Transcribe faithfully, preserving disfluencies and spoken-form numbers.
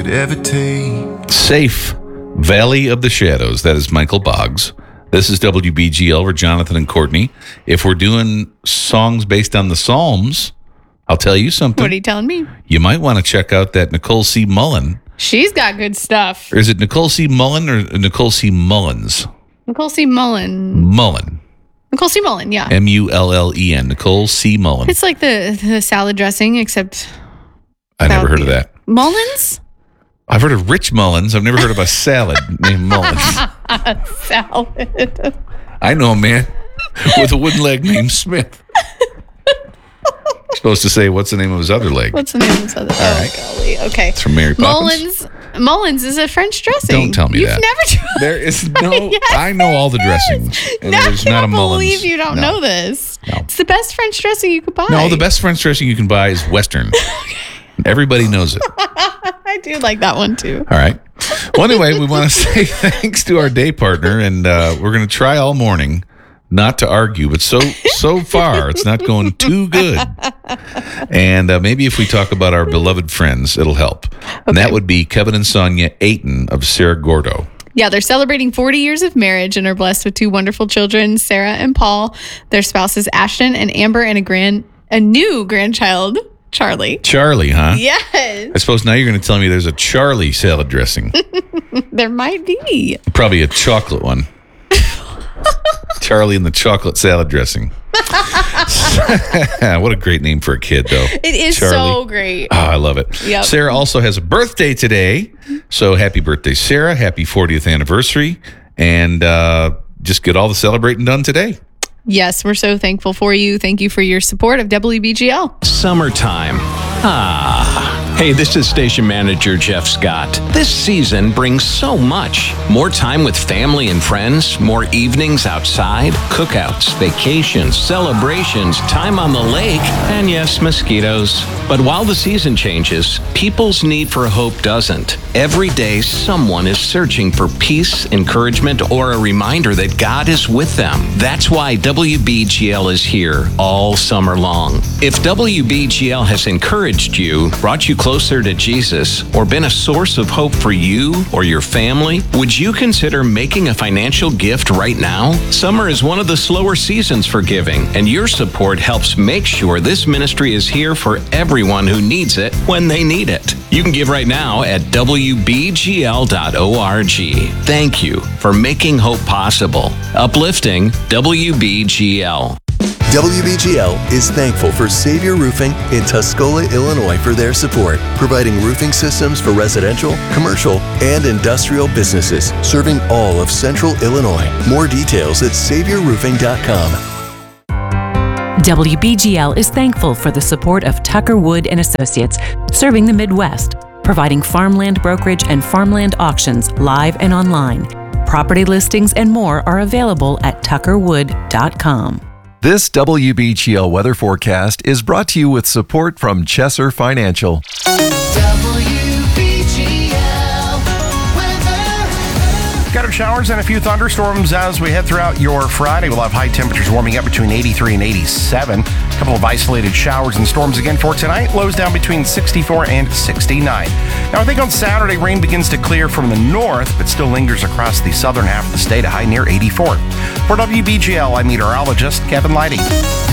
could ever take. Safe, Valley of the Shadows. That is Michael Boggs. This is W B G L for Jonathan and Courtney. If we're doing songs based on the Psalms, I'll tell you something. What are you telling me? You might want to check out that Nicole C. Mullen. She's got good stuff. Or is it Nicole C. Mullen or Nicole C. Mullins? Nicole C. Mullen. Mullen. Nicole C. Mullen, yeah. M U L L E N. Nicole C. Mullen. It's like the, the salad dressing, except... I never heard of that. Mullins? I've heard of Rich Mullins. I've never heard of a salad named Mullins. Salad. I know a man with a wooden leg named Smith. You're supposed to say, what's the name of his other leg? What's the name of his other leg? Oh, right. golly. Okay. It's from Mary Poppins. Mullins. Mullins is a French dressing. Don't tell me You've that. You've never tried. There is no, Yes, I know all the dressings. And No, there's I not a can't Mullins. believe you don't No. know this. No. It's the best French dressing you could buy. No, the best French dressing you can buy is Western. Everybody knows it. I do like that one too. All right. Well, anyway, we want to say thanks to our day partner, and uh, we're going to try all morning not to argue, but so so far it's not going too good. And uh, maybe if we talk about our beloved friends, it'll help. And that would be Kevin and Sonia Ayton of Cerro Gordo. Yeah, they're celebrating forty years of marriage and are blessed with two wonderful children, Sarah and Paul. Their spouses Ashton and Amber, and a grand a new grandchild, Charlie. Charlie, huh? Yes. I suppose now you're going to tell me there's a Charlie salad dressing. There might be. Probably a chocolate one. Charlie and the chocolate salad dressing. What a great name for a kid, though. It is Charlie. so great. Oh, I love it. Yep. Sarah also has a birthday today. So happy birthday, Sarah. Happy fortieth anniversary. And uh, just get all the celebrating done today. Yes, we're so thankful for you. Thank you for your support of W B G L. Summertime. Ah. Hey, this is station manager Jeff Scott. This season brings so much. More time with family and friends, more evenings outside, cookouts, vacations, celebrations, time on the lake, and yes, mosquitoes. But while the season changes, people's need for hope doesn't. Every day, someone is searching for peace, encouragement, or a reminder that God is with them. That's why W B G L is here all summer long. If W B G L has encouraged you, brought you closer to Jesus, or been a source of hope for you or your family, would you consider making a financial gift right now? Summer is one of the slower seasons for giving, and your support helps make sure this ministry is here for everyone who needs it when they need it. You can give right now at W B G L dot org. Thank you for making hope possible. Uplifting W B G L. W B G L is thankful for Savior Roofing in Tuscola, Illinois for their support, providing roofing systems for residential, commercial, and industrial businesses, serving all of Central Illinois. More details at savior roofing dot com. W B G L is thankful for the support of Tucker Wood and Associates, serving the Midwest, providing farmland brokerage and farmland auctions live and online. Property listings and more are available at tucker wood dot com. This W B G L weather forecast is brought to you with support from Chesser Financial. Scattered showers and a few thunderstorms as we head throughout your Friday. We'll have high temperatures warming up between eighty-three and eighty-seven. A couple of isolated showers and storms again for tonight. Lows down between sixty-four and sixty-nine. Now I think on Saturday rain begins to clear from the north, but still lingers across the southern half of the state, a high near eighty-four. For W B G L, I'm meteorologist Kevin Leidy.